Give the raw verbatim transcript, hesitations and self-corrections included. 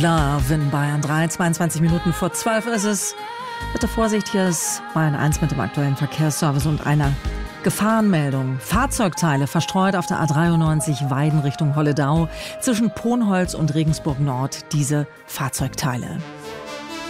Love in Bayern drei, zweiundzwanzig Minuten vor zwölf ist es. Bitte Vorsicht, hier ist Bayern eins mit dem aktuellen Verkehrsservice und einer Gefahrenmeldung. Fahrzeugteile verstreut auf der A dreiundneunzig Weiden Richtung Holledau zwischen Ponholz und Regensburg Nord. Diese Fahrzeugteile.